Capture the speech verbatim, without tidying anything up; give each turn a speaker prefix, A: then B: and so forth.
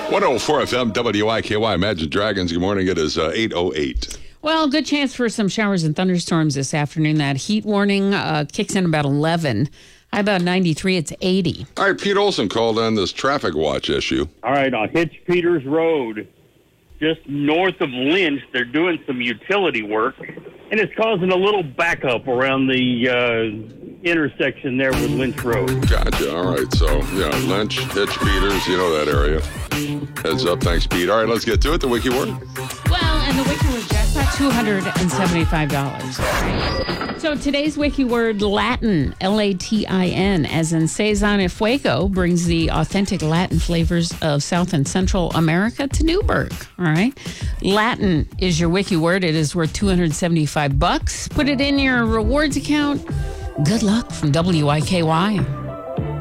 A: one oh four F M W I K Y. Imagine Dragons. Good morning. It is uh, eight oh eight.
B: Well, good chance for some showers and thunderstorms this afternoon. That heat warning uh, kicks in about eleven. High about ninety-three. It's eighty.
A: All right, Pete Olson called on this traffic watch issue.
C: All right, on Hitch Peters Road, just north of Lynch, they're doing some utility work, and it's causing a little backup around the uh, intersection there with Lynch Road.
A: Gotcha. All right. So, yeah, Lynch, Hitch, Peters, you know that area. Heads up. Thanks, Pete. All right, let's get to it. The Wiki Word.
B: Well, and the Wiki Word jackpot, two hundred seventy-five dollars. So today's Wiki Word, Latin, L A T I N, as in Sazon y Fuego, brings the authentic Latin flavors of South and Central America to Newburgh. All right. Latin is your Wiki Word. It is worth two hundred seventy-five bucks. Put it in your rewards account. Good luck from W I K Y.